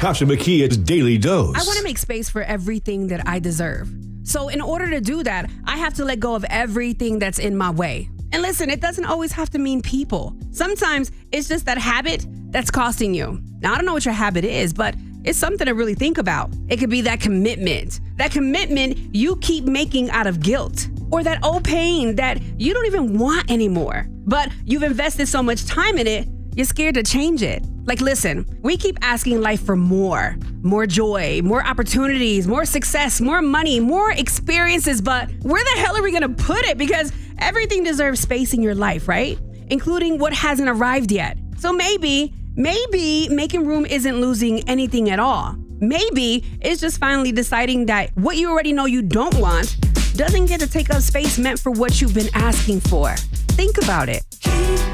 Tasha Makia's Daily Dose. I want to make space for everything that I deserve. So in order to do that, I have to let go of everything that's in my way. And listen, it doesn't always have to mean people. Sometimes it's just that habit that's costing you. Now, I don't know what your habit is, but it's something to really think about. It could be that commitment you keep making out of guilt, or that old pain that you don't even want anymore, but you've invested so much time in it, you're scared to change it. Like, listen, we keep asking life for more joy, more opportunities, more success, more money, more experiences, but where the hell are we gonna put it? Because everything deserves space in your life, right? Including what hasn't arrived yet. So maybe making room isn't losing anything at all. Maybe it's just finally deciding that what you already know you don't want doesn't get to take up space meant for what you've been asking for. Think about it.